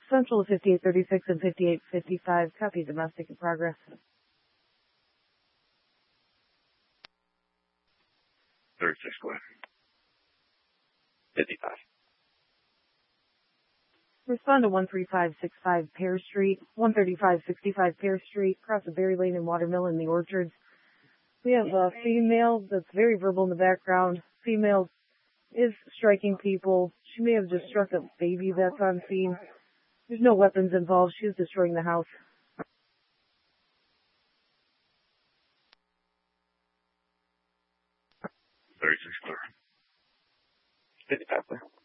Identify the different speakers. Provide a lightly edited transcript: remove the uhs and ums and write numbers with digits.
Speaker 1: Central 5836 and 5855. Copy, domestic in progress.
Speaker 2: 36 square. 55.
Speaker 1: Respond to 13565 Pear Street, 13565 Pear Street, across the Berry Lane and Watermill in the Orchards. We have a female that's very verbal in the background. Female is striking people. She may have just struck a baby that's on scene. There's no weapons involved. She is destroying the house.
Speaker 2: 36 square. 55 square.